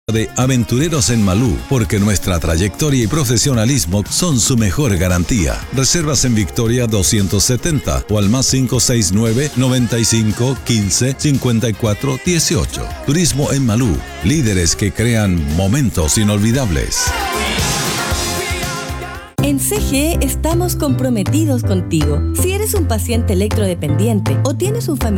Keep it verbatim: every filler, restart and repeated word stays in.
de Aventureros en Malú, porque nuestra trayectoria y profesionalismo son su mejor garantía. Reservas en Victoria doscientos setenta o al más cinco seis nueve, noventa y cinco, quince, cincuenta y cuatro, dieciocho. Turismo en Malú, líderes que crean momentos inolvidables. En C G E estamos comprometidos contigo. Si eres un paciente electrodependiente o tienes un familiar